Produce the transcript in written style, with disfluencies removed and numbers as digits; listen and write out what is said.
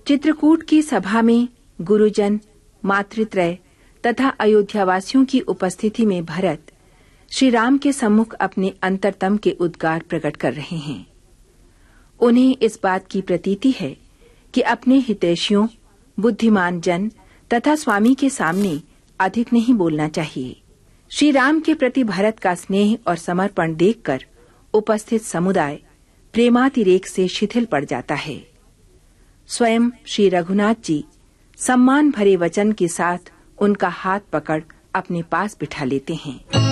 चित्रकूट की सभा में गुरुजन, मातृत्रय तथा अयोध्यावासियों की उपस्थिति में भरत श्री राम के सम्मुख अपने अंतरतम के उद्गार प्रकट कर रहे हैं। उन्हें इस बात की प्रतीति है कि अपने हितैषियों, बुद्धिमान जन तथा स्वामी के सामने अधिक नहीं बोलना चाहिए। श्री राम के प्रति भरत का स्नेह और समर्पण देखकर उपस्थित समुदाय प्रेमातिरेक से शिथिल पड़ जाता है। स्वयं श्री रघुनाथ जी सम्मान भरे वचन के साथ उनका हाथ पकड़ अपने पास बिठा लेते हैं।